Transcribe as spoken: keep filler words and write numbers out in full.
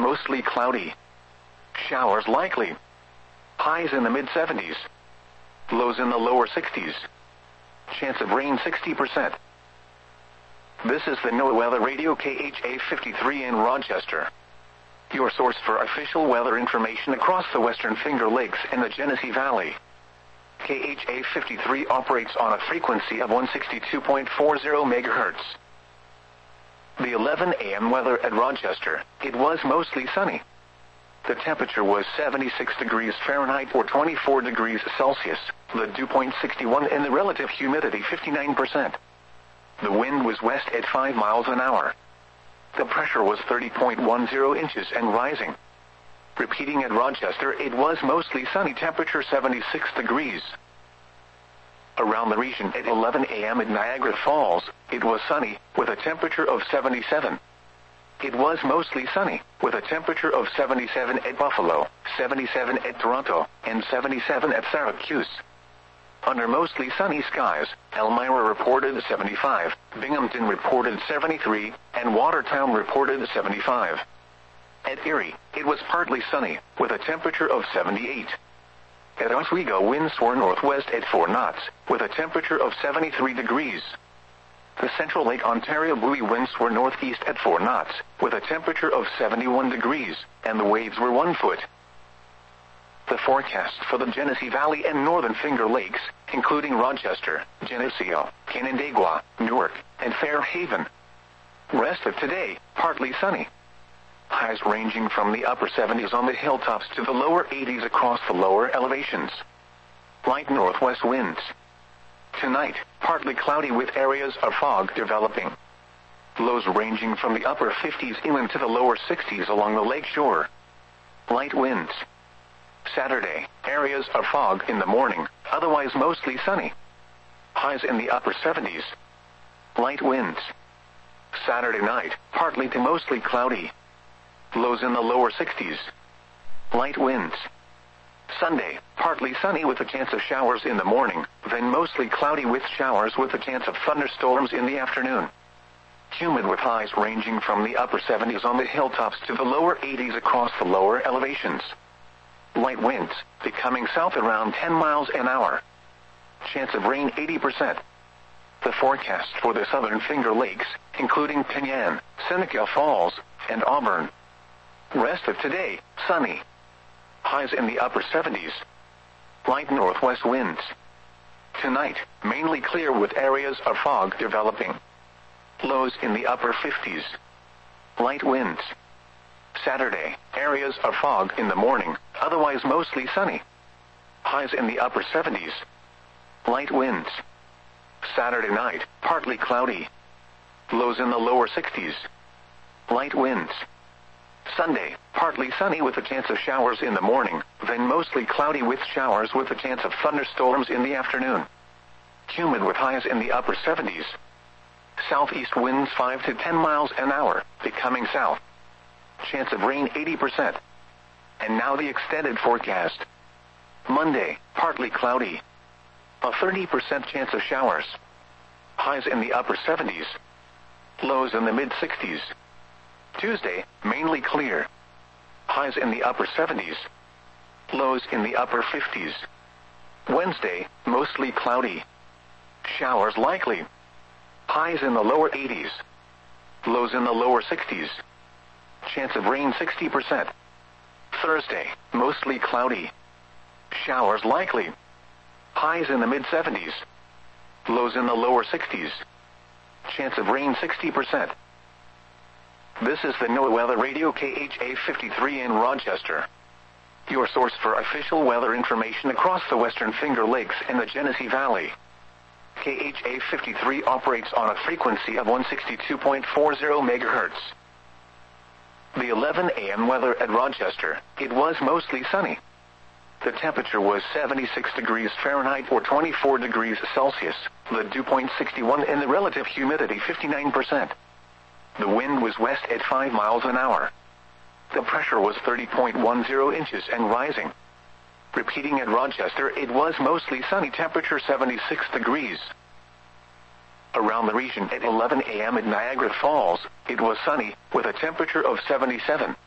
mostly cloudy. Showers likely. Highs in the mid seventies. Lows in the lower sixties. Chance of rain sixty percent. This is the NOAA Weather Radio K H A fifty-three in Rochester, your source for official weather information across the Western Finger Lakes and the Genesee Valley. K H A fifty-three operates on a frequency of one sixty-two point four zero megahertz. The eleven a m weather at Rochester, it was mostly sunny. The temperature was seventy-six degrees Fahrenheit or twenty-four degrees Celsius, the dew point sixty-one and the relative humidity fifty-nine percent. The wind was west at five miles an hour. The pressure was thirty point one zero inches and rising. Repeating at Rochester, it was mostly sunny, temperature seventy-six degrees. Around the region at eleven a m at Niagara Falls, it was sunny, with a temperature of seventy-seven. It was mostly sunny, with a temperature of seventy-seven at Buffalo, seventy-seven at Toronto, and seventy-seven at Syracuse. Under mostly sunny skies, Elmira reported seventy-five, Binghamton reported seventy-three, and Watertown reported seventy-five. At Erie, it was partly sunny, with a temperature of seventy-eight. At Oswego, winds were northwest at four knots, with a temperature of seventy-three degrees. The Central Lake Ontario buoy winds were northeast at four knots, with a temperature of seventy-one degrees, and the waves were one foot. The forecast for the Genesee Valley and Northern Finger Lakes, including Rochester, Geneseo, Canandaigua, Newark, and Fairhaven. Rest of today, partly sunny. Highs ranging from the upper seventies on the hilltops to the lower eighties across the lower elevations. Light northwest winds. Tonight, partly cloudy with areas of fog developing. Lows ranging from the upper fifties inland to the lower sixties along the lake shore. Light winds. Saturday, areas of fog in the morning, otherwise mostly sunny. Highs in the upper seventies. Light winds. Saturday night, partly to mostly cloudy. Lows in the lower sixties. Light winds. Sunday, partly sunny with a chance of showers in the morning, then mostly cloudy with showers with a chance of thunderstorms in the afternoon. Humid with highs ranging from the upper seventies on the hilltops to the lower eighties across the lower elevations. Light winds, becoming south around ten miles an hour. Chance of rain eighty percent. The forecast for the Southern Finger Lakes, including Penyan, Seneca Falls, and Auburn. Rest of today, sunny. Highs in the upper seventies. Light northwest winds. Tonight, mainly clear with areas of fog developing. Lows in the upper fifties. Light winds. Saturday, areas of fog in the morning, otherwise mostly sunny. Highs in the upper seventies. Light winds. Saturday night, partly cloudy. Lows in the lower sixties. Light winds. Sunday, partly sunny with a chance of showers in the morning, then mostly cloudy with showers with a chance of thunderstorms in the afternoon. Humid with highs in the upper seventies. Southeast winds five to ten miles an hour, becoming south. Chance of rain eighty percent. And now the extended forecast. Monday, partly cloudy. A thirty percent chance of showers. Highs in the upper seventies. Lows in the mid sixties. Tuesday, mainly clear. Highs in the upper seventies. Lows in the upper fifties. Wednesday, mostly cloudy. Showers likely. Highs in the lower eighties. Lows in the lower sixties. Chance of rain sixty percent. Thursday, mostly cloudy. Showers likely. Highs in the mid seventies. Lows in the lower sixties. Chance of rain sixty percent. This is the NOAA Weather Radio K H A fifty-three in Rochester, your source for official weather information across the Western Finger Lakes and the Genesee Valley. K H A fifty-three operates on a frequency of one sixty-two point four zero megahertz. The eleven a m weather at Rochester, it was mostly sunny. The temperature was seventy-six degrees Fahrenheit or twenty-four degrees Celsius, the dew point sixty-one and the relative humidity fifty-nine percent. The wind was west at five miles an hour. The pressure was thirty point one zero inches and rising. Repeating at Rochester, it was mostly sunny, temperature seventy-six degrees. Around the region at eleven a m at Niagara Falls, it was sunny, with a temperature of seventy-seven.